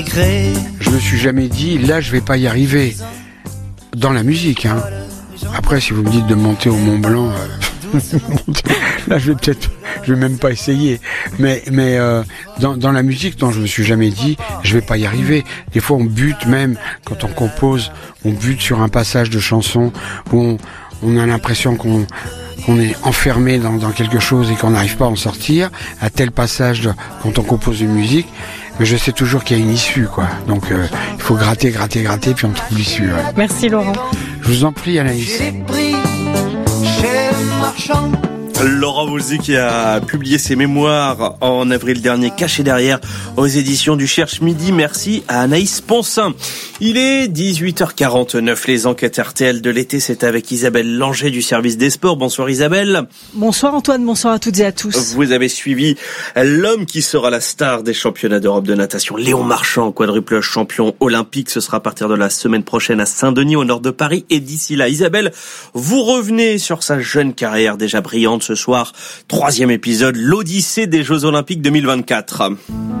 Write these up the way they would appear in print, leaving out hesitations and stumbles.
Je me suis jamais dit, là, je vais pas y arriver. Dans la musique, hein. Après, si vous me dites de monter au Mont Blanc, là, je vais même pas essayer. Mais dans la musique, non, je me suis jamais dit, je vais pas y arriver. Des fois, on bute même, quand on compose, on bute sur un passage de chanson où on a l'impression qu'on est enfermé dans quelque chose et qu'on n'arrive pas à en sortir, à tel passage quand on compose une musique. Mais je sais toujours qu'il y a une issue, quoi. Donc, il faut gratter, puis on trouve l'issue. Ouais. Merci Laurent. Je vous en prie, Anaïs. Laurent Voulzy qui a publié ses mémoires en avril dernier, cachés derrière, aux éditions du Cherche Midi. Merci à Anaïs Poncin. Il est 18h49. Les enquêtes RTL de l'été, c'est avec Isabelle Langer du service des sports. Bonsoir Isabelle. Bonsoir Antoine, bonsoir à toutes et à tous. Vous avez suivi l'homme qui sera la star des championnats d'Europe de natation, Léon Marchand, quadruple champion olympique. Ce sera à partir de la semaine prochaine à Saint-Denis, au nord de Paris. Et d'ici là, Isabelle, vous revenez sur sa jeune carrière déjà brillante ce soir. 3e épisode, l'Odyssée des Jeux Olympiques 2024.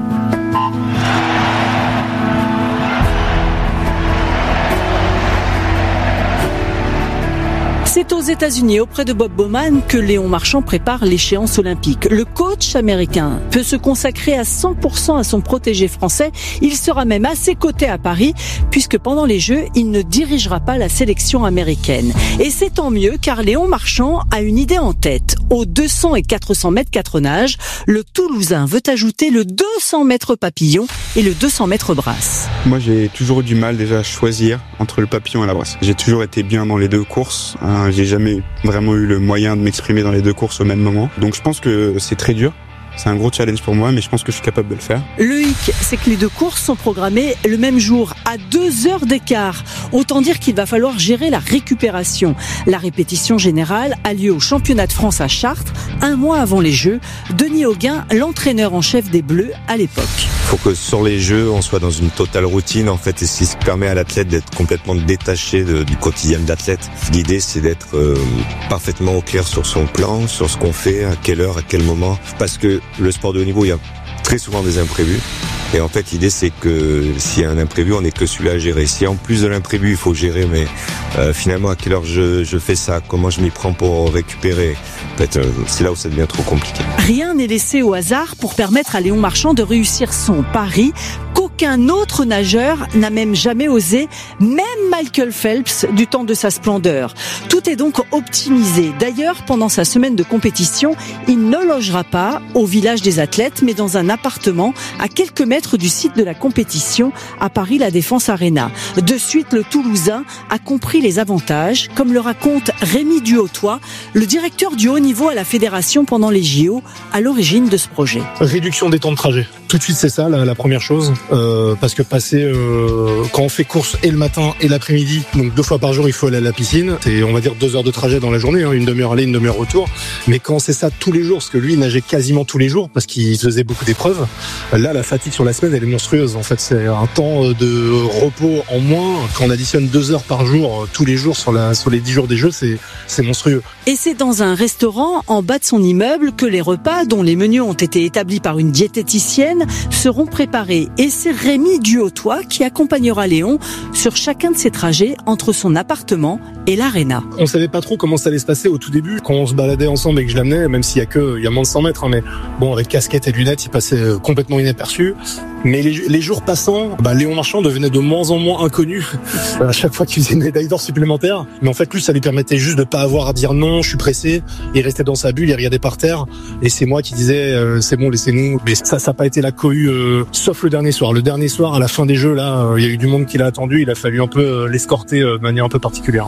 C'est aux États-Unis, auprès de Bob Bowman, que Léon Marchand prépare l'échéance olympique. Le coach américain peut se consacrer à 100% à son protégé français. Il sera même à ses côtés à Paris, puisque pendant les Jeux, il ne dirigera pas la sélection américaine. Et c'est tant mieux, car Léon Marchand a une idée en tête. Aux 200 et 400 mètres 4 nages, le Toulousain veut ajouter le 200 mètres papillon et le 200 mètres brasse. Moi, j'ai toujours eu du mal déjà à choisir entre le papillon et la brasse. J'ai toujours été bien dans les deux courses. J'ai jamais vraiment eu le moyen de m'exprimer dans les deux courses au même moment. Donc je pense que c'est très dur. C'est un gros challenge pour moi, mais je pense que je suis capable de le faire. Le hic, c'est que les deux courses sont programmées le même jour, à 2 heures d'écart. Autant dire qu'il va falloir gérer la récupération. La répétition générale a lieu au championnat de France à Chartres, 1 mois avant les Jeux. Denis Auguin, l'entraîneur en chef des Bleus à l'époque. Il faut que sur les Jeux, on soit dans une totale routine, en fait, et c'est ce qui permet à l'athlète d'être complètement détaché du quotidien de l'athlète. L'idée, c'est d'être parfaitement au clair sur son plan, sur ce qu'on fait, à quelle heure, à quel moment, parce que le sport de haut niveau, il y a très souvent des imprévus. Et en fait, l'idée, c'est que s'il y a un imprévu, on n'est que celui-là à gérer. Si en plus de l'imprévu, il faut gérer, mais finalement, à quelle heure je fais ça, comment je m'y prends pour récupérer, en fait, c'est là où ça devient trop compliqué. Rien n'est laissé au hasard pour permettre à Léon Marchand de réussir son pari qu'aucun autre nageur n'a même jamais osé, même Michael Phelps du temps de sa splendeur. Tout est donc optimisé. D'ailleurs, pendant sa semaine de compétition, il ne logera pas au village des athlètes, mais dans un appartement à quelques mètres du site de la compétition à Paris La Défense Arena. De suite, le Toulousain a compris les avantages, comme le raconte Rémi Duhautois, le directeur du haut niveau à la fédération pendant les JO, à l'origine de ce projet. Réduction des temps de trajet. Tout de suite, c'est ça la première chose, parce que quand on fait course et le matin et l'après-midi, donc 2 fois par jour, il faut aller à la piscine. C'est, on va dire, 2 heures de trajet dans la journée, une demi-heure aller, une demi-heure retour. Mais quand c'est ça tous les jours, parce que lui, il nageait quasiment tous les jours, parce qu'il faisait beaucoup d'épreuves, là, la fatigue sur la semaine, elle est monstrueuse. En fait, c'est un temps de repos en moins. Quand on additionne 2 heures par jour, tous les jours sur les 10 jours des Jeux, c'est monstrueux. Et c'est dans un restaurant en bas de son immeuble que les repas, dont les menus ont été établis par une diététicienne, seront préparés. Et c'est Rémi Duhautois qui accompagnera Léon sur chacun de ses trajets entre son appartement et l'aréna. On savait pas trop comment ça allait se passer au tout début. Quand on se baladait ensemble et que je l'amenais, même s'il y a moins de 100 mètres, mais bon, avec casquette et lunettes, il passait complètement inaperçu. Mais les jours passant, Léon Marchand devenait de moins en moins inconnu à chaque fois qu'il faisait une médaille d'or supplémentaire. Mais en fait, lui, ça lui permettait juste de pas avoir à dire non, je suis pressé. Il restait dans sa bulle, il regardait par terre. Et c'est moi qui disais, c'est bon, laissez-nous. Mais ça n'a pas été la cohue, sauf le dernier soir. Le dernier soir, à la fin des Jeux, là, il y a eu du monde qui l'a attendu. Il a fallu un peu l'escorter de manière un peu particulière.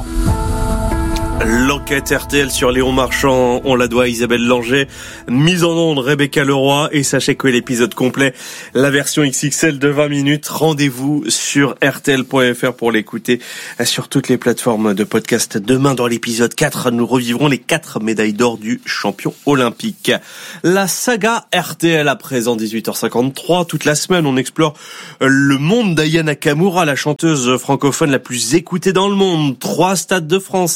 L'enquête RTL sur Léon Marchand, on la doit à Isabelle Langer, mise en onde Rebecca Leroy, et sachez que l'épisode complet, la version XXL de 20 minutes, rendez-vous sur rtl.fr pour l'écouter sur toutes les plateformes de podcast. Demain dans l'épisode 4, nous revivrons les 4 médailles d'or du champion olympique. La saga RTL à présent, 18h53, toute la semaine on explore le monde d'Aya Nakamura, la chanteuse francophone la plus écoutée dans le monde. 3 stades de France cette année.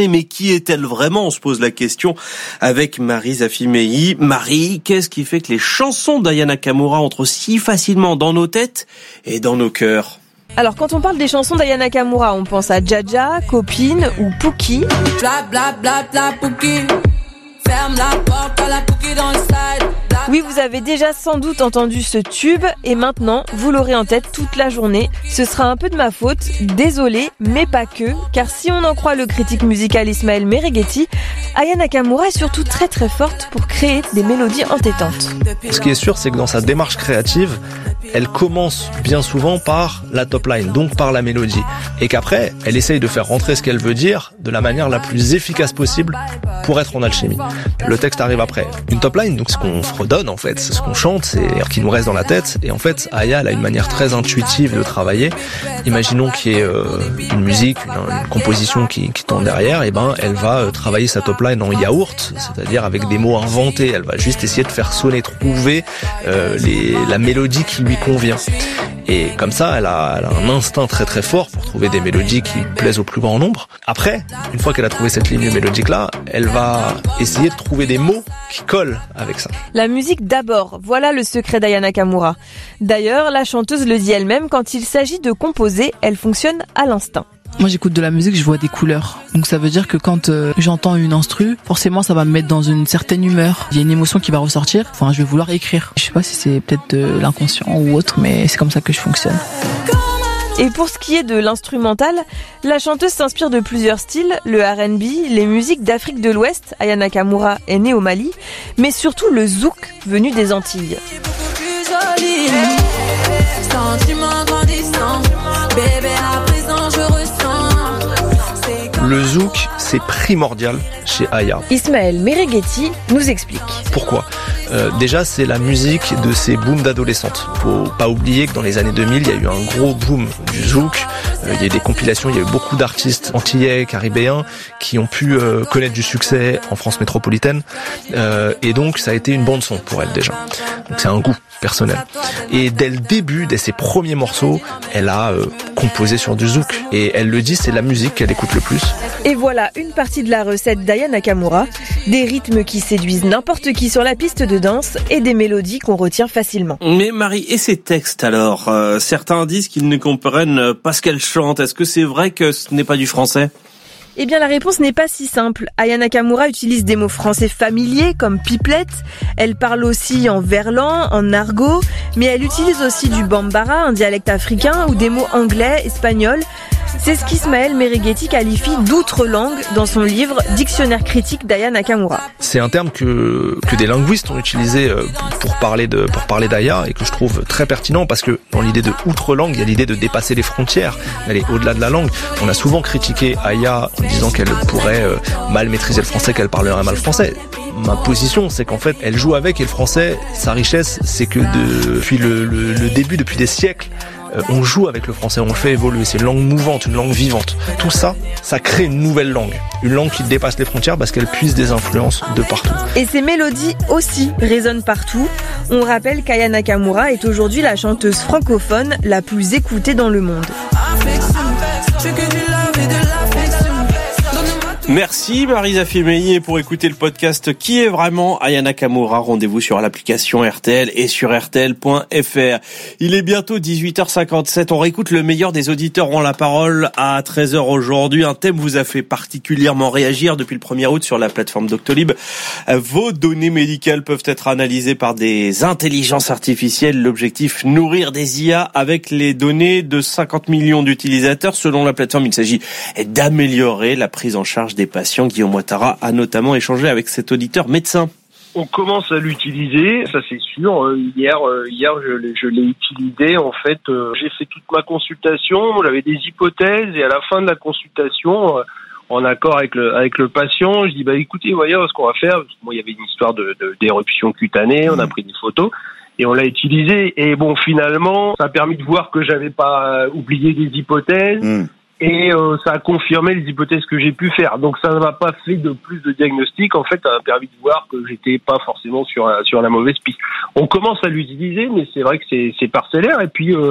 incarnée, mais qui est-elle vraiment? On se pose la question avec Marie Zafimei. Marie, qu'est-ce qui fait que les chansons d'Aya Nakamura entrent si facilement dans nos têtes et dans nos cœurs? Alors quand on parle des chansons d'Aya Nakamura, on pense à Jaja, Copine ou Pookie. Bla bla bla bla Pookie. Ferme la porte à la Pookie dans le side. Oui, vous avez déjà sans doute entendu ce tube et maintenant, vous l'aurez en tête toute la journée. Ce sera un peu de ma faute, désolé, mais pas que, car si on en croit le critique musical Ismaël Merighetti, Aya Nakamura est surtout très très forte pour créer des mélodies entêtantes. Ce qui est sûr, c'est que dans sa démarche créative, elle commence bien souvent par la top line, donc par la mélodie, et qu'après, elle essaye de faire rentrer ce qu'elle veut dire de la manière la plus efficace possible pour être en alchimie. Le texte arrive après. Une top line, donc ce qu'on fredonne en fait, c'est ce qu'on chante, c'est qui nous reste dans la tête, et en fait, Aya, elle a une manière très intuitive de travailler. Imaginons qu'il y ait une musique, une composition qui tend derrière, et ben elle va travailler sa top line en yaourt, c'est-à-dire avec des mots inventés. Elle va juste essayer de faire sonner, trouver la mélodie qui lui convient. Et comme ça, elle a un instinct très très fort pour trouver des mélodies qui plaisent au plus grand nombre. Après, une fois qu'elle a trouvé cette ligne mélodique-là, elle va essayer de trouver des mots qui collent avec ça. La musique d'abord, voilà le secret d'Aya Nakamura. D'ailleurs, la chanteuse le dit elle-même, quand il s'agit de composer, elle fonctionne à l'instinct. Moi j'écoute de la musique, je vois des couleurs. Donc ça veut dire que quand j'entends une instru, forcément ça va me mettre dans une certaine humeur. Il y a une émotion qui va ressortir, je vais vouloir écrire. Je sais pas si c'est peut-être de l'inconscient ou autre, mais c'est comme ça que je fonctionne. Et pour ce qui est de l'instrumental, la chanteuse s'inspire de plusieurs styles, le R&B, les musiques d'Afrique de l'Ouest, Aya Nakamura est née au Mali, mais surtout le zouk venu des Antilles. Le zouk, c'est primordial chez Aya. Ismaël Merighetti nous explique. Pourquoi ? Déjà, c'est la musique de ces booms d'adolescentes. Faut pas oublier que dans les années 2000, il y a eu un gros boom du zouk. Il y a eu des compilations, il y a eu beaucoup d'artistes antillais, caribéens qui ont pu connaître du succès en France métropolitaine. Et donc, ça a été une bande-son pour elle déjà. Donc, c'est un goût personnel. Et dès le début, dès ses premiers morceaux, elle a composé sur du zouk. Et elle le dit, c'est la musique qu'elle écoute le plus. Et voilà une partie de la recette d'Aya Nakamura. Des rythmes qui séduisent n'importe qui sur la piste de danse et des mélodies qu'on retient facilement. Mais Marie, et ces textes alors? Certains disent qu'ils ne comprennent pas ce qu'elle chante. Est-ce que c'est vrai que ce n'est pas du français? Eh bien, la réponse n'est pas si simple. Aya Nakamura utilise des mots français familiers comme pipelette. Elle parle aussi en verlan, en argot, mais elle utilise aussi du bambara, un dialecte africain, ou des mots anglais, espagnols. C'est ce qu'Ismaël Merighetti qualifie d'outre-langue dans son livre Dictionnaire critique d'Aya Nakamura. C'est un terme que des linguistes ont utilisé pour parler d'Aya et que je trouve très pertinent parce que dans l'idée de outre-langue, il y a l'idée de dépasser les frontières, d'aller au-delà de la langue. On a souvent critiqué Aya en disant qu'elle pourrait mal maîtriser le français, qu'elle parlerait mal français. Ma position, c'est qu'en fait, elle joue avec et le français, sa richesse, c'est que depuis le début, depuis des siècles, on joue avec le français, on le fait évoluer, c'est une langue mouvante, une langue vivante. Tout ça, ça crée une nouvelle langue. Une langue qui dépasse les frontières parce qu'elle puise des influences de partout. Et ces mélodies aussi résonnent partout. On rappelle qu'Aya Nakamura est aujourd'hui la chanteuse francophone la plus écoutée dans le monde. Merci Marie Zafimei, et pour écouter le podcast Qui est vraiment Aya Nakamura, rendez-vous sur l'application RTL et sur RTL.fr. Il est bientôt 18h57, on réécoute le meilleur des auditeurs ont la parole à 13h aujourd'hui. Un thème vous a fait particulièrement réagir depuis le 1er août sur la plateforme Doctolib. Vos données médicales peuvent être analysées par des intelligences artificielles. L'objectif, nourrir des IA avec les données de 50 millions d'utilisateurs. Selon la plateforme, il s'agit d'améliorer la prise en charge des patients. Guillaume Ouattara a notamment échangé avec cet auditeur médecin. On commence à l'utiliser, ça c'est sûr. Hier, je l'ai utilisé. En fait, j'ai fait toute ma consultation. J'avais des hypothèses et à la fin de la consultation, en accord avec le patient, je dis écoutez, voyez ce qu'on va faire. Parce que il y avait une histoire d'éruption cutanée. On a pris des photos et on l'a utilisé. Et bon, finalement, ça a permis de voir que j'avais pas oublié des hypothèses. Et ça a confirmé les hypothèses que j'ai pu faire. Donc ça ne m'a pas fait de plus de diagnostic. En fait, ça m'a permis de voir que j'étais pas forcément sur la mauvaise piste. On commence à l'utiliser, mais c'est vrai que c'est parcellaire. Et puis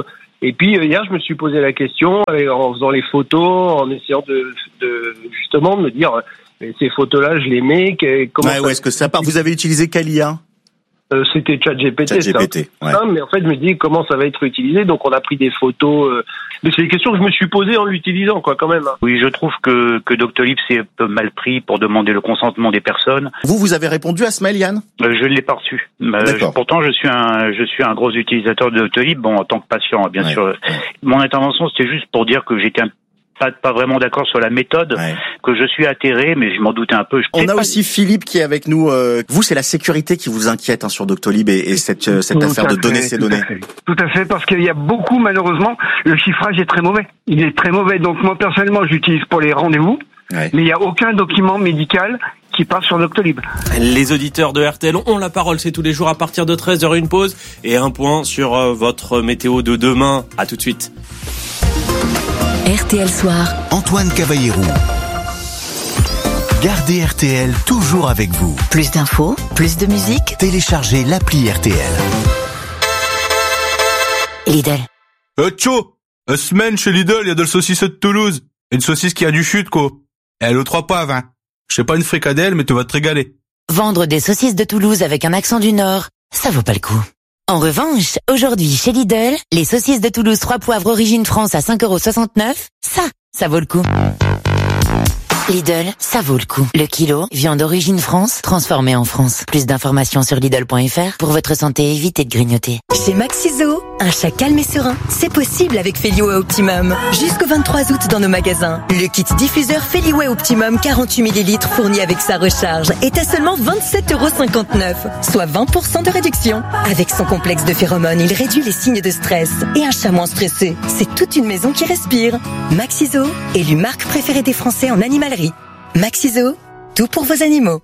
Et puis hier, je me suis posé la question en faisant les photos, en essayant de justement de me dire ces photos-là, je les mets. Comment où est-ce que ça part? Vous avez utilisé quelle IA? C'était ChatGPT. Ouais. Mais en fait, je me dis comment ça va être utilisé. Donc, on a pris des photos. Mais c'est des questions que je me suis posées en l'utilisant, quoi, quand même. Oui, je trouve que Doctolib s'est un peu mal pris pour demander le consentement des personnes. Vous avez répondu à ce mail, Yann? Je ne l'ai pas reçu. Pourtant, je suis un gros utilisateur de Doctolib, bon, en tant que patient, bien sûr. Mon intervention, c'était juste pour dire que j'étais pas vraiment d'accord sur la méthode, que je suis atterré, mais je m'en doutais un peu. On a aussi Philippe qui est avec nous. Vous, c'est la sécurité qui vous inquiète sur Doctolib et cette affaire de donner ces données. Tout à fait, parce qu'il y a beaucoup, malheureusement, le chiffrage est très mauvais. Il est très mauvais. Donc moi, personnellement, j'utilise pour les rendez-vous, mais il n'y a aucun document médical qui part sur Doctolib. Les auditeurs de RTL ont la parole, c'est tous les jours à partir de 13h, une pause et un point sur votre météo de demain. À tout de suite. RTL Soir, Antoine Cavallero. Gardez RTL toujours avec vous. Plus d'infos, plus de musique. Téléchargez l'appli RTL. Lidl. Tcho, semaine chez Lidl, il y a de la saucisse de Toulouse. Une saucisse qui a du chute, quoi. Elle aux 3 poivres, hein. Je sais pas une fricadelle, mais tu vas te régaler. Vendre des saucisses de Toulouse avec un accent du Nord, ça vaut pas le coup. En revanche, aujourd'hui, chez Lidl, les saucisses de Toulouse 3 poivres origine France à 5,69 €, ça vaut le coup. Lidl, ça vaut le coup. Le kilo, viande d'origine France, transformée en France. Plus d'informations sur Lidl.fr. Pour votre santé, évitez de grignoter. Chez Maxiso, un chat calme et serein, c'est possible avec Feliway Optimum. Jusqu'au 23 août dans nos magasins. Le kit diffuseur Feliway Optimum 48 ml fourni avec sa recharge est à seulement 27,59 €, soit 20% de réduction. Avec son complexe de phéromones, il réduit les signes de stress. Et un chat moins stressé, c'est toute une maison qui respire. Maxiso, élu marque préférée des Français en animalerie. Maxiso, tout pour vos animaux.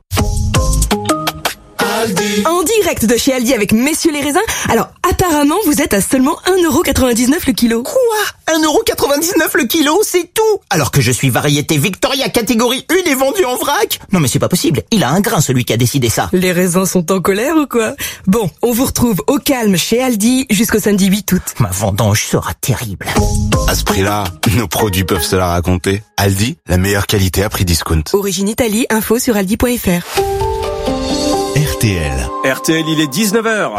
En direct de chez Aldi avec Messieurs les raisins. Alors, apparemment, vous êtes à seulement 1,99 € le kilo. Quoi ? 1,99 € le kilo, c'est tout ? Alors que je suis variété Victoria catégorie 1 et vendu en vrac ? Non mais c'est pas possible, il a un grain celui qui a décidé ça. Les raisins sont en colère ou quoi ? Bon, on vous retrouve au calme chez Aldi jusqu'au samedi 8 août. Ma vendange sera terrible. À ce prix-là, nos produits peuvent se la raconter. Aldi, la meilleure qualité à prix discount. Origine Italie, info sur aldi.fr. RTL, il est 19h.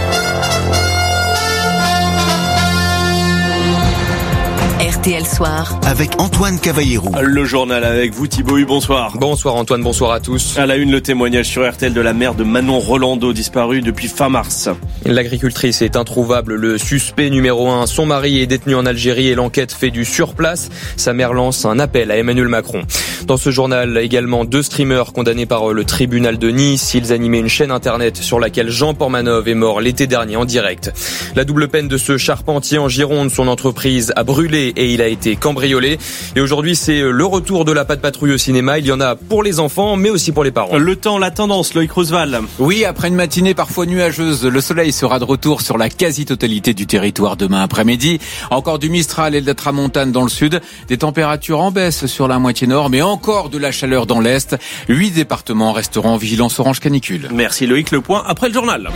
RTL Soir avec Antoine Cavallero. Le journal avec vous Thibaut Hu, bonsoir. Bonsoir Antoine, bonsoir à tous. À la une, le témoignage sur RTL de la mère de Manon Rolando, disparue depuis fin mars. L'agricultrice est introuvable. Le suspect numéro 1, son mari, est détenu en Algérie et l'enquête fait du surplace. Sa mère lance un appel à Emmanuel Macron. Dans ce journal, également 2 streamers condamnés par le tribunal de Nice. Ils animaient une chaîne internet sur laquelle Jean Portmanov est mort l'été dernier en direct. La double peine de ce charpentier en Gironde, son entreprise a brûlé et il a été cambriolé. Et aujourd'hui, c'est le retour de la Patte Patrouille au cinéma. Il y en a pour les enfants, mais aussi pour les parents. Le temps, la tendance, Loïc Roosevelt. Oui, après une matinée parfois nuageuse, le soleil sera de retour sur la quasi-totalité du territoire demain après-midi. Encore du Mistral et de la Tramontane dans le sud. Des températures en baisse sur la moitié nord, mais encore de la chaleur dans l'est. 8 départements resteront en vigilance orange canicule. Merci Loïc, le point après le journal.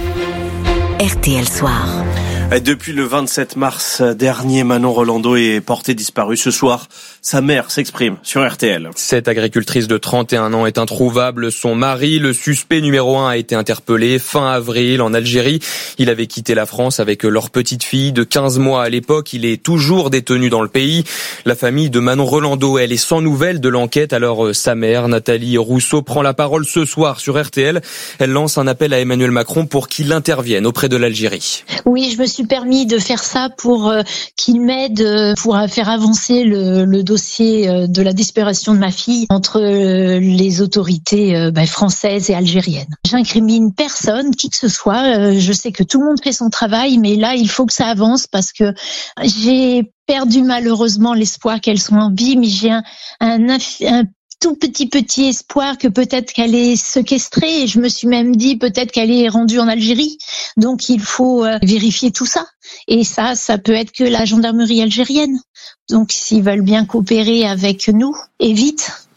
RTL Soir. Depuis le 27 mars dernier, Manon Rolando est portée disparue. Ce soir, sa mère s'exprime sur RTL. Cette agricultrice de 31 ans est introuvable. Son mari, le suspect numéro 1, a été interpellé fin avril en Algérie. Il avait quitté la France avec leur petite fille de 15 mois à l'époque. Il est toujours détenu dans le pays. La famille de Manon Rolando, elle est sans nouvelles de l'enquête. Alors sa mère, Nathalie Rousseau, prend la parole ce soir sur RTL. Elle lance un appel à Emmanuel Macron pour qu'il intervienne auprès de l'Algérie. Oui, je me suis permis de faire ça pour qu'il m'aide pour faire avancer le dossier de la disparition de ma fille entre les autorités françaises et algériennes. J'incrimine personne, qui que ce soit. Je sais que tout le monde fait son travail, mais là, il faut que ça avance parce que j'ai perdu malheureusement l'espoir qu'elles soient en vie, mais j'ai un tout petit espoir que peut-être qu'elle est séquestrée, et je me suis même dit peut-être qu'elle est rendue en Algérie. Donc il faut vérifier tout ça. Et ça peut être que la gendarmerie algérienne. Donc s'ils veulent bien coopérer avec nous, et vite.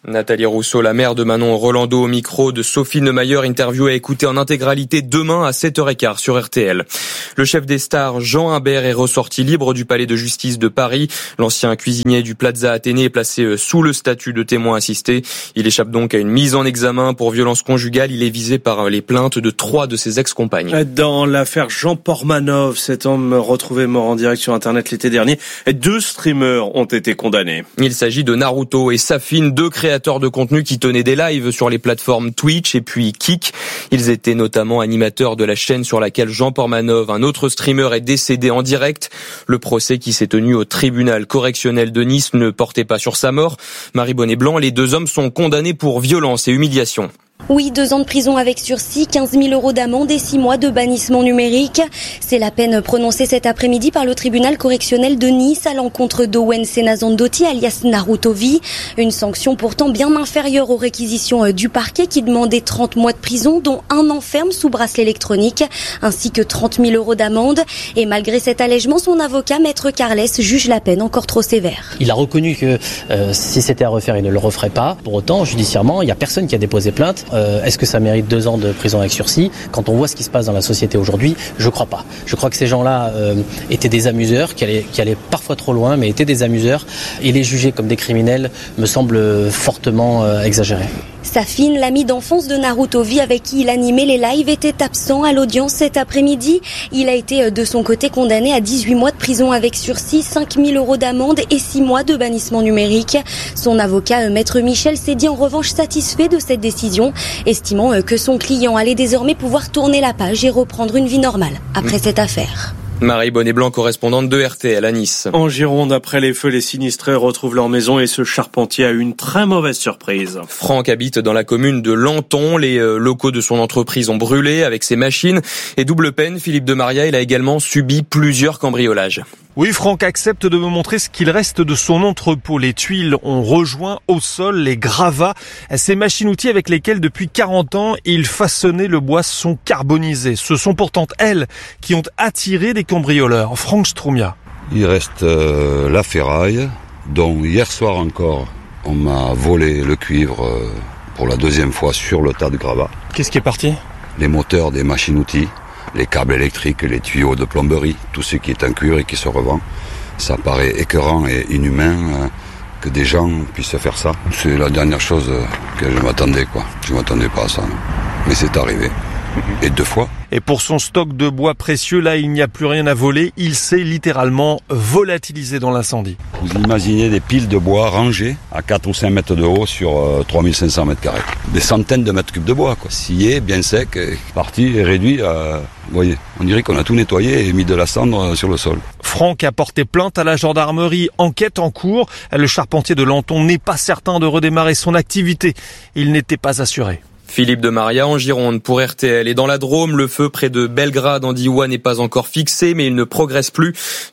Nathalie Rousseau, la mère de Manon Rolando, au micro de Sophie Neumayer, interview à écouter en intégralité demain à 7h15 sur RTL. Le chef des stars, Jean Imbert, est ressorti libre du palais de justice de Paris. L'ancien cuisinier du Plaza Athénée est placé sous le statut de témoin assisté. Il échappe donc à une mise en examen pour violence conjugale. Il est visé par les plaintes de 3 de ses ex-compagnes. Dans l'affaire Jean Pormanov, cet homme retrouvé mort en direct sur Internet l'été dernier, 2 streamers ont été condamnés. Il s'agit de Naruto et Safin, 2 créateurs de contenu qui tenaient des lives sur les plateformes Twitch et puis Kik. Ils étaient notamment animateurs de la chaîne sur laquelle Jean Pormanov, un autre streamer, est décédé en direct. Le procès qui s'est tenu au tribunal correctionnel de Nice ne portait pas sur sa mort. Marie Bonnet-Blanc, les 2 hommes sont condamnés pour violence et humiliation. Oui, 2 ans de prison avec sursis, 15 000 € d'amende et 6 mois de bannissement numérique. C'est la peine prononcée cet après-midi par le tribunal correctionnel de Nice à l'encontre d'Owen Senazandotti, alias Narutovi. Une sanction pourtant bien inférieure aux réquisitions du parquet qui demandait 30 mois de prison, dont 1 an ferme sous bracelet électronique, ainsi que 30 000 € d'amende. Et malgré cet allègement, son avocat, Maître Carles, juge la peine encore trop sévère. Il a reconnu que si c'était à refaire, il ne le referait pas. Pour autant, judiciairement, il n'y a personne qui a déposé plainte. Est-ce que ça mérite 2 ans de prison avec sursis? Quand on voit ce qui se passe dans la société aujourd'hui, je crois pas. Je crois que ces gens-là étaient des amuseurs, qui allaient parfois trop loin, mais étaient des amuseurs. Et les juger comme des criminels me semble fortement exagéré. Safin, l'ami d'enfance de Narutovi avec qui il animait les lives, était absent à l'audience cet après-midi. Il a été de son côté condamné à 18 mois de prison avec sursis, 5 000 € d'amende et 6 mois de bannissement numérique. Son avocat, Maître Michel, s'est dit en revanche satisfait de cette décision, estimant que son client allait désormais pouvoir tourner la page et reprendre une vie normale après cette affaire. Marie Bonnet-Blanc, correspondante de RTL à Nice. En Gironde, après les feux, les sinistrés retrouvent leur maison et ce charpentier a eu une très mauvaise surprise. Franck habite dans la commune de Lanton. Les locaux de son entreprise ont brûlé avec ses machines. Et double peine, Philippe de Maria, il a également subi plusieurs cambriolages. Oui, Franck accepte de me montrer ce qu'il reste de son entrepôt. Les tuiles ont rejoint au sol les gravats. Ces machines-outils avec lesquelles depuis 40 ans, il façonnait le bois sont carbonisées. Ce sont pourtant elles qui ont attiré des cambrioleurs. Franck Stroumia. Il reste la ferraille, dont hier soir encore, on m'a volé le cuivre pour la 2e fois sur le tas de gravats. Qu'est-ce qui est parti? Les moteurs des machines-outils. Les câbles électriques, les tuyaux de plomberie, tout ce qui est en cuir et qui se revend. Ça paraît écœurant et inhumain que des gens puissent faire ça. C'est la dernière chose que je m'attendais, quoi. Je m'attendais pas à ça. Mais c'est arrivé. Et 2 fois. Et pour son stock de bois précieux, là, il n'y a plus rien à voler. Il s'est littéralement volatilisé dans l'incendie. Vous imaginez des piles de bois rangées à 4 ou 5 mètres de haut sur 3500 mètres carrés. Des centaines de mètres cubes de bois, quoi. Scié, bien sec, parti et réduit à... Vous voyez, on dirait qu'on a tout nettoyé et mis de la cendre sur le sol. Franck a porté plainte à la gendarmerie. Enquête en cours. Le charpentier de Lanton n'est pas certain de redémarrer son activité. Il n'était pas assuré. Philippe de Maria en Gironde pour RTL. Et dans la Drôme, le feu près de Belgrade en Diois n'est pas encore fixé, mais il ne progresse plus.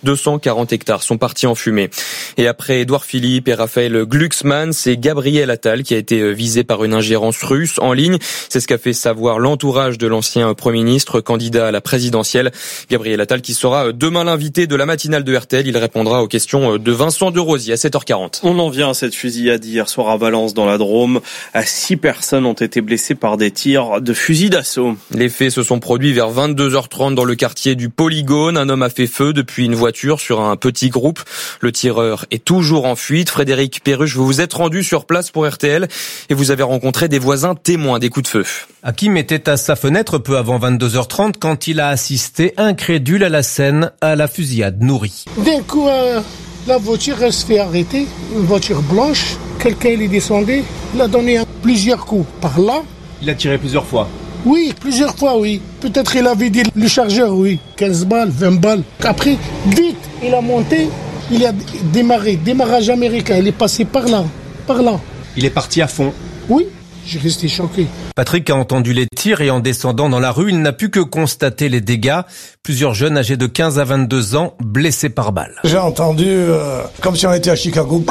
240 hectares sont partis en fumée. Et après Édouard Philippe et Raphaël Glucksmann, c'est Gabriel Attal qui a été visé par une ingérence russe en ligne. C'est ce qu'a fait savoir l'entourage de l'ancien Premier ministre, candidat à la présidentielle. Gabriel Attal qui sera demain l'invité de la matinale de RTL. Il répondra aux questions de Vincent de Rosy à 7h40. On en vient à cette fusillade hier soir à Valence dans la Drôme. 6 personnes ont été blessées par des tirs de fusil d'assaut. Les faits se sont produits vers 22h30 dans le quartier du Polygone. Un homme a fait feu depuis une voiture sur un petit groupe. Le tireur est toujours en fuite. Frédéric Perruche, vous vous êtes rendu sur place pour RTL et vous avez rencontré des voisins témoins des coups de feu. Hakim était à sa fenêtre peu avant 22h30 quand il a assisté incrédule à la scène à la fusillade nourrie. D'un coup, la voiture se fait arrêter, une voiture blanche. Quelqu'un il est descendu, il a donné plusieurs coups par là. Il a tiré plusieurs fois? Oui, plusieurs fois, oui. Peut-être il avait dit le chargeur, oui. 15 balles, 20 balles. Après, vite, il a monté, il a démarré. Démarrage américain, il est passé par là, par là. Il est parti à fond? Oui, j'ai resté choqué. Patrick a entendu les tirs et en descendant dans la rue, il n'a pu que constater les dégâts. Plusieurs jeunes âgés de 15 à 22 ans blessés par balle. J'ai entendu comme si on était à Chicago.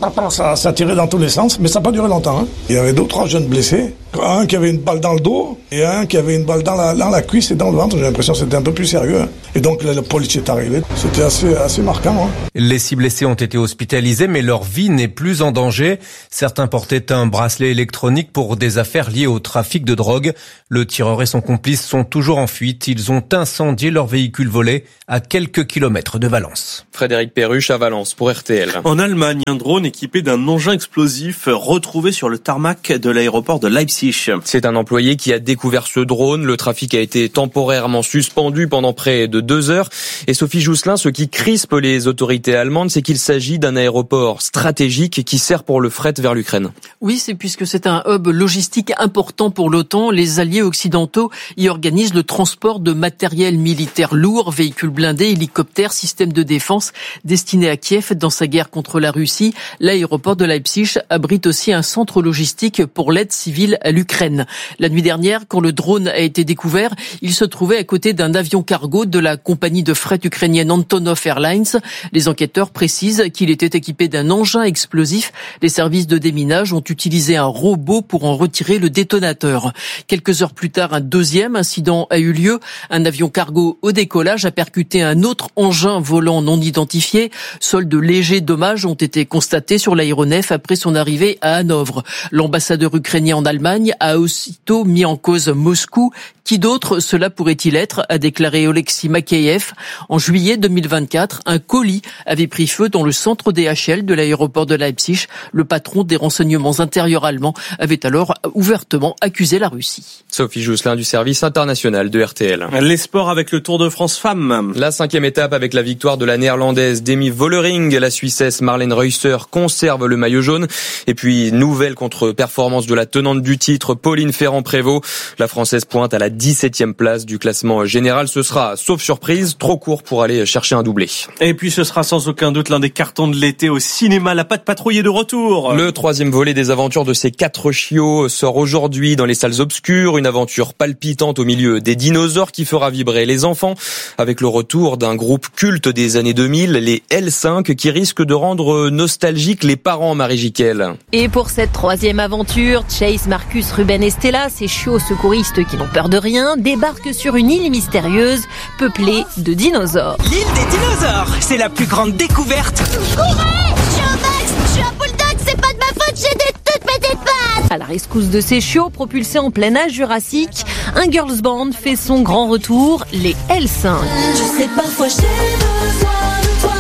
Ça tirait dans tous les sens, mais ça n'a pas duré longtemps. Hein. Il y avait 2 ou 3 jeunes blessés. Un qui avait une balle dans le dos et un qui avait une balle dans la cuisse et dans le ventre. J'ai l'impression que c'était un peu plus sérieux. Hein. Et donc la police est arrivée. C'était assez marquant. Hein. Les 6 blessés ont été hospitalisés, mais leur vie n'est plus en danger. Certains portaient un bracelet électronique pour des affaires liées au trafic de drogue. Le tireur et son complice sont toujours en fuite. Ils ont incendié leur véhicule volé à quelques kilomètres de Valence. Frédéric Perruche à Valence pour RTL. En Allemagne, un drone équipé d'un engin explosif retrouvé sur le tarmac de l'aéroport de Leipzig. C'est un employé qui a découvert ce drone. Le trafic a été temporairement suspendu pendant près de 2 heures. Et Sophie Jousselin, ce qui crispe les autorités allemandes, c'est qu'il s'agit d'un aéroport stratégique qui sert pour le fret vers l'Ukraine. Oui, c'est puisque c'est un hub logistique important pour l'OTAN. Les alliés occidentaux y organisent le transport de matériel militaire lourd, véhicules blindés, hélicoptères, systèmes de défense destinés à Kiev dans sa guerre contre la Russie. L'aéroport de Leipzig abrite aussi un centre logistique pour l'aide civile à l'Ukraine. La nuit dernière, quand le drone a été découvert, il se trouvait à côté d'un avion cargo de la compagnie de fret ukrainienne Antonov Airlines. Les enquêteurs précisent qu'il était équipé d'un engin explosif. Les services de déminage ont utilisé un robot pour en retirer le détonateur. Quelques heures plus tard, un deuxième incident a eu lieu. Un avion cargo au décollage a percuté un autre engin volant non identifié. Seuls de légers dommages ont été constatés sur l'aéronef après son arrivée à Hanovre. L'ambassadeur ukrainien en Allemagne a aussitôt mis en cause Moscou. Qui d'autre cela pourrait-il être, a déclaré Oleksiy Makeyev. En juillet 2024, un colis avait pris feu dans le centre DHL de l'aéroport de Leipzig. Le patron des renseignements intérieurs allemands avait alors ouvertement accusé la Russie. Sophie Jousselin du service international de RTL. Les sports avec le Tour de France femmes. La 5e étape avec la victoire de la néerlandaise Demi Vollering. La Suissesse Marlène Reusser conserve le maillot jaune. Et puis, nouvelle contre-performance de la tenante du titre, Pauline Ferrand-Prévot. La Française pointe à la 17e place du classement général. Ce sera, sauf surprise, trop court pour aller chercher un doublé. Et puis ce sera sans aucun doute l'un des cartons de l'été au cinéma. La Patte Patrouille est de retour. Le 3e volet des aventures de ces 4 chiots sort aujourd'hui dans les salles obscures. Une aventure palpitante au milieu des dinosaures qui fera vibrer les enfants. Avec le retour d'un groupe culte des années 2000, les L5, qui risquent de rendre nostalgiques les parents, Marie Jiquel. Et pour cette 3e aventure, Chase, Marcus, Ruben et Stella, ces chiots secouristes qui n'ont peur de rien, débarquent sur une île mystérieuse peuplée de dinosaures. L'île des dinosaures, c'est la plus grande découverte. Courez! Je suis un Max, je suis un bulldog, c'est pas de ma faute, j'ai des toutes petites pattes. À la rescousse de ces chiots propulsés en plein âge jurassique, un girls band fait son grand retour, les L5. Je sais parfois j'ai besoin de toi,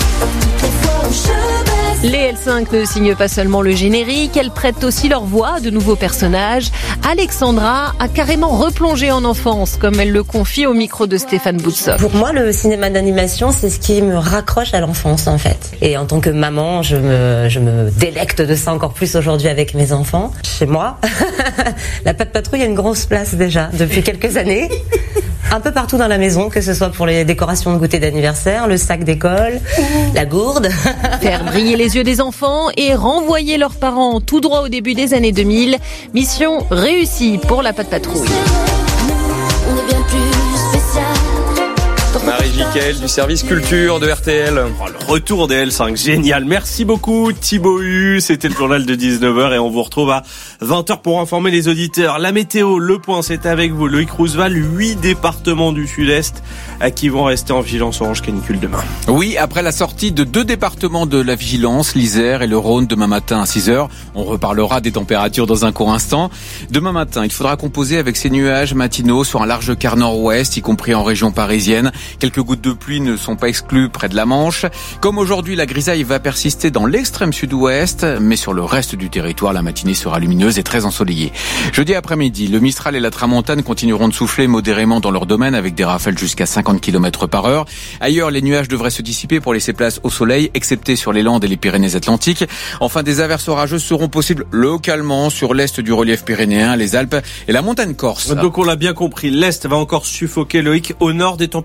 des fois où je Les L5 ne signent pas seulement le générique, elles prêtent aussi leur voix à de nouveaux personnages. Alexandra a carrément replongé en enfance, comme elle le confie au micro de Stéphane Boutsoff. Pour moi, le cinéma d'animation, c'est ce qui me raccroche à l'enfance, en fait. Et en tant que maman, je me délecte de ça encore plus aujourd'hui avec mes enfants. Chez moi, la Patte Patrouille a une grosse place déjà, depuis quelques années. Un peu partout dans la maison, que ce soit pour les décorations de goûter d'anniversaire, le sac d'école, la gourde. Faire briller les yeux des enfants et renvoyer leurs parents tout droit au début des années 2000. Mission réussie pour la Patte Patrouille. Marie Jiquel du service culture de RTL. Le retour des L5, génial. Merci beaucoup Thibaut Hu. C'était le journal de 19h et on vous retrouve à 20h pour informer les auditeurs. La météo, le point, c'est avec vous. Loïc Roosevelt, 8 départements du Sud-Est qui vont rester en vigilance orange canicule demain. Oui, après la sortie de 2 départements de la vigilance, l'Isère et le Rhône demain matin à 6h. On reparlera des températures dans un court instant. Demain matin, il faudra composer avec ces nuages matinaux sur un large quart nord-ouest, y compris en région parisienne. Quelques gouttes de pluie ne sont pas exclues près de la Manche. Comme aujourd'hui, la grisaille va persister dans l'extrême sud-ouest, mais sur le reste du territoire, la matinée sera lumineuse et très ensoleillée. Jeudi après-midi, le Mistral et la Tramontane continueront de souffler modérément dans leur domaine avec des rafales jusqu'à 50 km/h. Ailleurs, les nuages devraient se dissiper pour laisser place au soleil, excepté sur les Landes et les Pyrénées-Atlantiques. Enfin, des averses orageuses seront possibles localement sur l'est du relief pyrénéen, les Alpes et la montagne corse. Donc on l'a bien compris, l'est va encore suffoquer Loïc. Au nord, des températures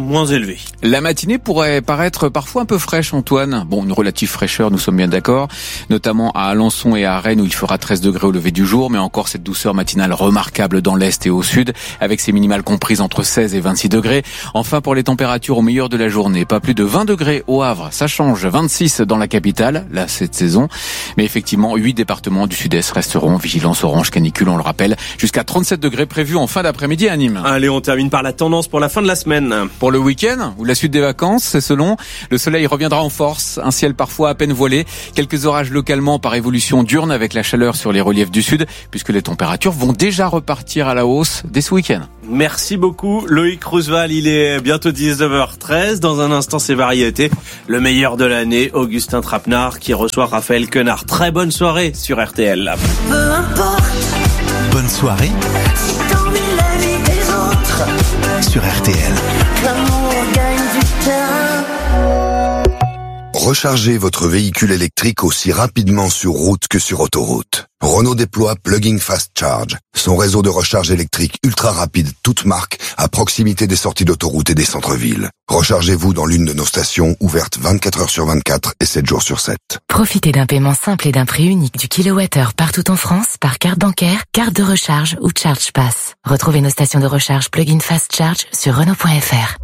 moins élevés. La matinée pourrait paraître parfois un peu fraîche, Antoine. Bon, une relative fraîcheur, nous sommes bien d'accord. Notamment à Alençon et à Rennes où il fera 13 degrés au lever du jour. Mais encore cette douceur matinale remarquable dans l'est et au sud, avec ces minimales comprises entre 16 et 26 degrés. Enfin, pour les températures au meilleur de la journée, pas plus de 20 degrés au Havre. Ça change, 26 dans la capitale, là, cette saison. Mais effectivement, 8 départements du sud-est resteront vigilance orange canicule, on le rappelle. Jusqu'à 37 degrés prévus en fin d'après-midi à Nîmes. Allez, on termine par la tendance pour la fin de la semaine. Pour le week-end ou la suite des vacances, c'est selon. Le soleil reviendra en force, un ciel parfois à peine voilé. Quelques orages localement par évolution diurne avec la chaleur sur les reliefs du sud, puisque les températures vont déjà repartir à la hausse dès ce week-end. Merci beaucoup Loïc Roosevelt, il est bientôt 19h13. Dans un instant, c'est variété. Le meilleur de l'année, Augustin Trapenard qui reçoit Raphaël Quenard. Très bonne soirée sur RTL. Peu importe. Bonne soirée Si t'ennuies la vie des autres. sur RTL. L'amour gagne du terrain. Rechargez votre véhicule électrique aussi rapidement sur route que sur autoroute. Renault déploie Plug-in Fast Charge, son réseau de recharge électrique ultra rapide toute marque à proximité des sorties d'autoroute et des centres-villes. Rechargez-vous dans l'une de nos stations ouvertes 24 heures sur 24 et 7 jours sur 7. Profitez d'un paiement simple et d'un prix unique du kilowattheure partout en France par carte bancaire, carte de recharge ou ChargePass. Retrouvez nos stations de recharge Plug-in Fast Charge sur Renault.fr.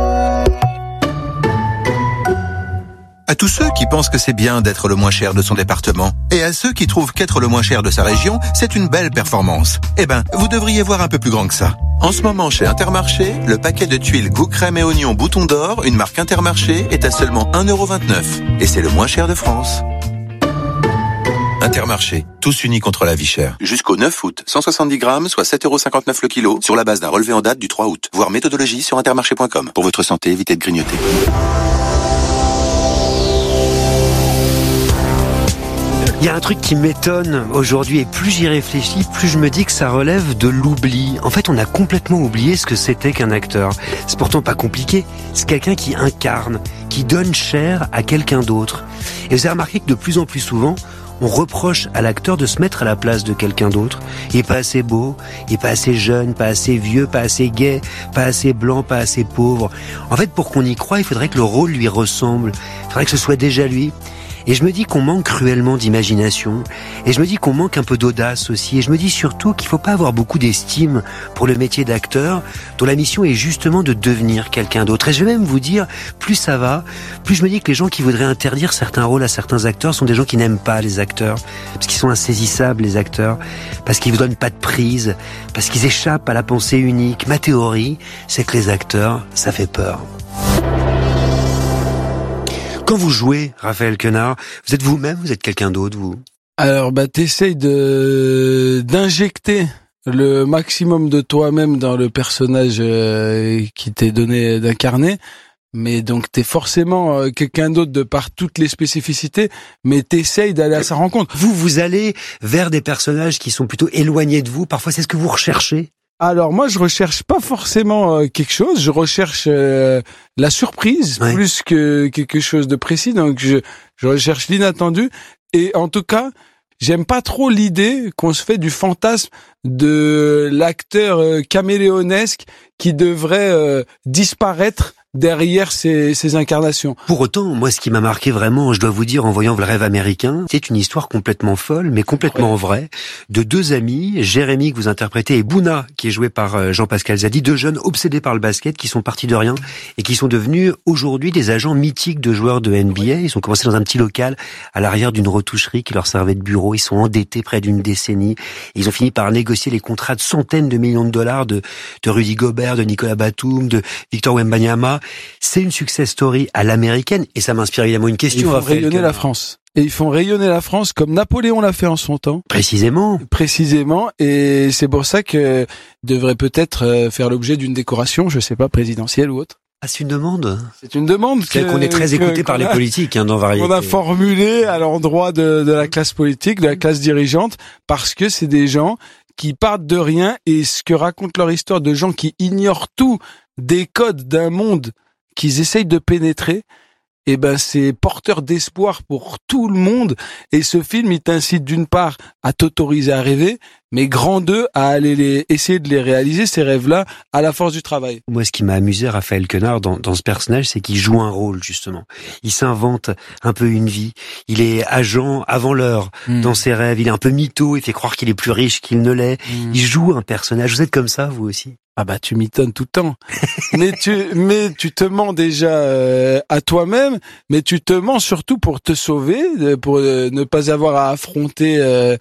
À tous ceux qui pensent que c'est bien d'être le moins cher de son département, et à ceux qui trouvent qu'être le moins cher de sa région, c'est une belle performance. Eh ben, vous devriez voir un peu plus grand que ça. En ce moment, chez Intermarché, le paquet de tuiles goût crème et oignon bouton d'or, une marque Intermarché, est à seulement 1,29€. Et c'est le moins cher de France. Intermarché, tous unis contre la vie chère. Jusqu'au 9 août, 170 grammes, soit 7,59€ le kilo, sur la base d'un relevé en date du 3 août. Voir méthodologie sur intermarché.com. Pour votre santé, évitez de grignoter. Il y a un truc qui m'étonne aujourd'hui et plus j'y réfléchis, plus je me dis que ça relève de l'oubli. En fait, on a complètement oublié ce que c'était qu'un acteur. C'est pourtant pas compliqué. C'est quelqu'un qui incarne, qui donne chair à quelqu'un d'autre. Et vous avez remarqué que de plus en plus souvent, on reproche à l'acteur de se mettre à la place de quelqu'un d'autre. Il est pas assez beau, il est pas assez jeune, pas assez vieux, pas assez gai, pas assez blanc, pas assez pauvre. En fait, pour qu'on y croie, il faudrait que le rôle lui ressemble. Il faudrait que ce soit déjà lui. Et je me dis qu'on manque cruellement d'imagination. Et je me dis qu'on manque un peu d'audace aussi. Et je me dis surtout qu'il faut pas avoir beaucoup d'estime pour le métier d'acteur, dont la mission est justement de devenir quelqu'un d'autre. Et je vais même vous dire, plus ça va, plus je me dis que les gens qui voudraient interdire certains rôles à certains acteurs sont des gens qui n'aiment pas les acteurs. Parce qu'ils sont insaisissables, les acteurs. Parce qu'ils vous donnent pas de prise. Parce qu'ils échappent à la pensée unique. Ma théorie, c'est que les acteurs, ça fait peur. Quand vous jouez, Raphaël Quenard, vous êtes vous-même, vous êtes quelqu'un d'autre, vous? Alors, t'essayes d'injecter le maximum de toi-même dans le personnage qui t'est donné d'incarner. Mais donc, t'es forcément quelqu'un d'autre de par toutes les spécificités, mais t'essayes d'aller à sa rencontre. Vous allez vers des personnages qui sont plutôt éloignés de vous. Parfois, c'est ce que vous recherchez? Alors moi je recherche pas forcément quelque chose, je recherche la surprise plus que quelque chose de précis, donc je recherche l'inattendu et en tout cas j'aime pas trop l'idée qu'on se fait du fantasme de l'acteur caméléonesque qui devrait disparaître derrière ces incarnations. Pour autant, moi, ce qui m'a marqué vraiment, je dois vous dire, en voyant Le Rêve américain, c'est une histoire complètement folle, mais complètement vraie, de deux amis, Jérémy, que vous interprétez, et Bouna, qui est joué par Jean-Pascal Zadi, deux jeunes obsédés par le basket, qui sont partis de rien, et qui sont devenus, aujourd'hui, des agents mythiques de joueurs de NBA. Ils ont commencé dans un petit local, à l'arrière d'une retoucherie qui leur servait de bureau. Ils sont endettés près d'une décennie. Ils ont fini par négocier les contrats de centaines de millions de dollars de Rudy Gobert, de Nicolas Batum, de Victor Wembanyama. C'est une success story à l'américaine et ça m'inspire évidemment une question. Ils font rayonner la France. Et ils font rayonner la France comme Napoléon l'a fait en son temps. Précisément. Et c'est pour ça que devrait peut-être faire l'objet d'une décoration, je sais pas, présidentielle ou autre. Ah, c'est une demande. C'est une demande. C'est qu'on est très écouté par les politiques, dans Variété. On a formulé à l'endroit de la classe politique, de la classe dirigeante, parce que c'est des gens qui partent de rien et ce que raconte leur histoire de gens qui ignorent tout des codes d'un monde qu'ils essayent de pénétrer, et c'est porteur d'espoir pour tout le monde. Et ce film, il t'incite d'une part à t'autoriser à rêver, mais grand 2 à aller essayer de les réaliser, ces rêves-là, à la force du travail. Moi, ce qui m'a amusé, Raphaël Quenard, dans ce personnage, c'est qu'il joue un rôle, justement. Il s'invente un peu une vie. Il est agent avant l'heure dans ses rêves. Il est un peu mytho. Il fait croire qu'il est plus riche qu'il ne l'est. Il joue un personnage. Vous êtes comme ça, vous aussi? Ah bah tu m'étonnes tout le temps. mais tu te mens déjà à toi-même, mais tu te mens surtout pour te sauver, pour ne pas avoir à affronter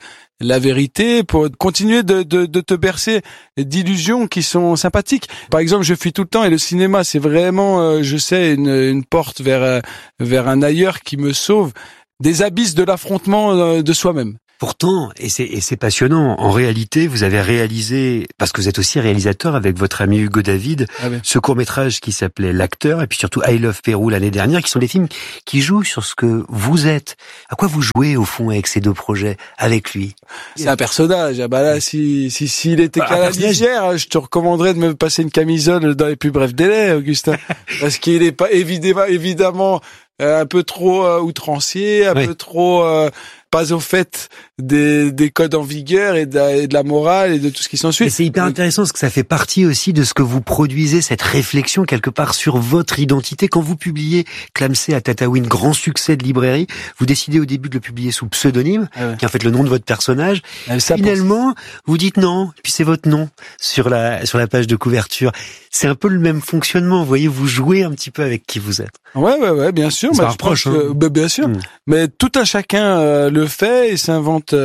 la vérité, pour continuer de te bercer d'illusions qui sont sympathiques. Par exemple, je fuis tout le temps et le cinéma, c'est vraiment, je sais, une porte vers un ailleurs qui me sauve des abysses de l'affrontement de soi-même. Pourtant, et c'est passionnant, en réalité, vous avez réalisé, parce que vous êtes aussi réalisateur avec votre ami Hugo David, ce court-métrage qui s'appelait L'acteur, et puis surtout I Love Pérou l'année dernière, qui sont des films qui jouent sur ce que vous êtes. À quoi vous jouez, au fond, avec ces deux projets, avec lui? C'est un personnage. Ah bah là, s'il était qu'à la légère, je te recommanderais de me passer une camisole dans les plus brefs délais, Augustin. Parce qu'il est pas évidemment un peu trop outrancier, un peu trop pas au fait des codes en vigueur et de la morale et de tout ce qui s'ensuit. Et c'est hyper intéressant parce que ça fait partie aussi de ce que vous produisez, cette réflexion quelque part sur votre identité. Quand vous publiez Clamsé à Tataouine, grand succès de librairie, vous décidez au début de le publier sous pseudonyme, qui est en fait le nom de votre personnage. Finalement, vous dites non, puis c'est votre nom sur la page de couverture. C'est un peu le même fonctionnement, vous voyez, vous jouez un petit peu avec qui vous êtes. Ouais, bien sûr. Ça rapproche, bien sûr. Mais tout un chacun le fait et s'invente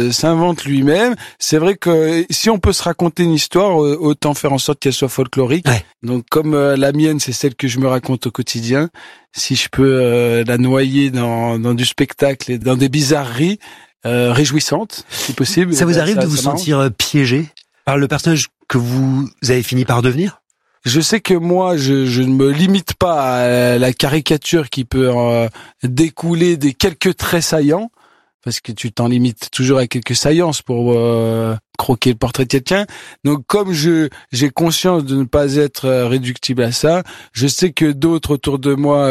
lui-même. C'est vrai que si on peut se raconter une histoire, autant faire en sorte qu'elle soit folklorique. Donc comme la mienne, c'est celle que je me raconte au quotidien. Si je peux la noyer dans du spectacle et dans des bizarreries réjouissantes, si possible. Ça vous arrive de vous sentir piégé par le personnage que vous avez fini par devenir? Je sais que moi, je ne me limite pas à la caricature qui peut découler des quelques traits saillants, parce que tu t'en limites toujours à quelques saillances pour croquer le portrait de quelqu'un. Donc comme j'ai conscience de ne pas être réductible à ça, je sais que d'autres autour de moi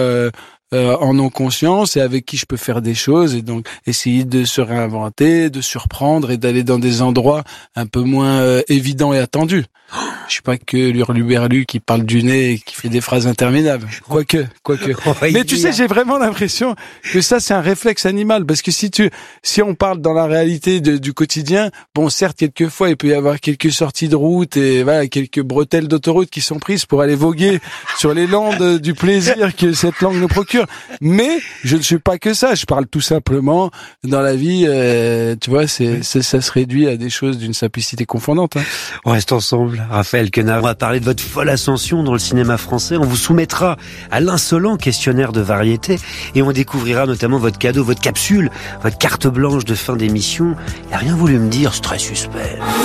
en ont conscience et avec qui je peux faire des choses, et donc essayer de se réinventer, de surprendre et d'aller dans des endroits un peu moins évidents et attendus. Je suis pas que l'hurluberlu qui parle du nez et qui fait des phrases interminables. Quoique. Mais tu sais, j'ai vraiment l'impression que ça, c'est un réflexe animal. Parce que si on parle dans la réalité du quotidien, bon, certes, quelquefois, il peut y avoir quelques sorties de route et voilà, quelques bretelles d'autoroute qui sont prises pour aller voguer sur les landes du plaisir que cette langue nous procure. Mais je ne suis pas que ça. Je parle tout simplement dans la vie, tu vois, ça se réduit à des choses d'une simplicité confondante. Hein. On reste ensemble, Raphaël Quenard. On va parler de votre folle ascension dans le cinéma français. On vous soumettra à l'insolent questionnaire de variété et on découvrira notamment votre cadeau, votre capsule, votre carte blanche de fin d'émission. Il n'a rien voulu me dire, c'est très suspect.